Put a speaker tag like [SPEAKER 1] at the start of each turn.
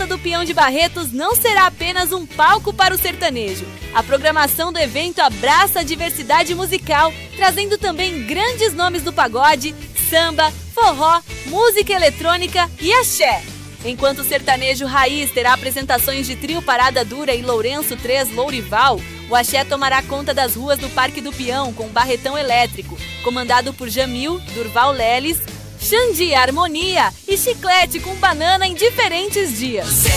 [SPEAKER 1] Festa do Peão de Barretos não será apenas um palco para o sertanejo. A programação do evento abraça a diversidade musical, trazendo também grandes nomes do pagode, samba, forró, música eletrônica e axé. Enquanto o sertanejo raiz terá apresentações de Trio Parada Dura e Lourenço 3 Lourival, o axé tomará conta das ruas do Parque do Peão com um barretão elétrico, comandado por Jamil, Durval Leles, Xandi, Harmonia e Chiclete com banana em diferentes dias.